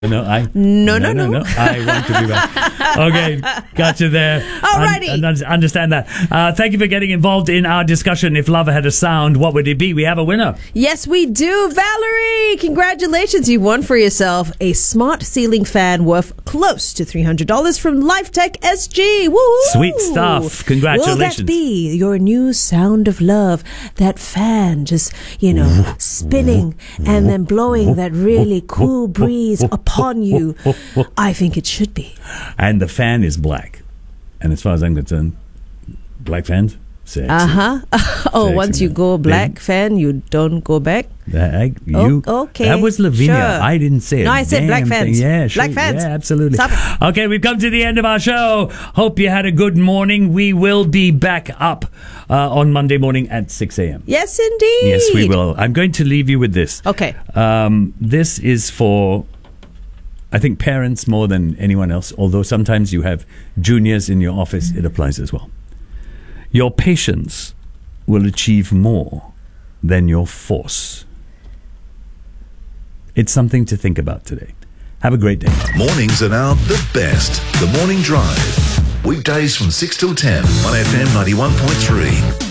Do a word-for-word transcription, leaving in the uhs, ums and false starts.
No, I no, no, no, no. I want to be back. Okay, got you there. Alrighty. Un- un- understand that. Uh, thank you for getting involved in our discussion. If love had a sound, what would it be? We have a winner. Yes, we do. Valerie, congratulations. You won for yourself a smart ceiling fan worth close to three hundred dollars from Lifetech S G. Woo! Sweet stuff. Congratulations. Will that be your new sound of love? That fan just, you know, spinning and then blowing that really cool breeze upon you. I think it should be. And the fan is black. And as far as I'm concerned, black fans, sexy. Uh-huh. Oh, Sexy, once you man. go black Then- fan, you don't go back? That, you, Oh, okay. That was Lavinia. Sure. I didn't say it. No, I said Damn black thing. fans. Yeah, sure. Black fans. Yeah, absolutely. Stop it. Okay, we've come to the end of our show. Hope you had a good morning. We will be back up uh, on Monday morning at six a.m. Yes, indeed. Yes, we will. I'm going to leave you with this. Okay. Um, this is for, I think, parents more than anyone else, although sometimes you have juniors in your office, it applies as well. Your patience will achieve more than your force. It's something to think about today. Have a great day. Mornings are now the best. The Morning Drive. Weekdays from six till ten on F M ninety-one point three.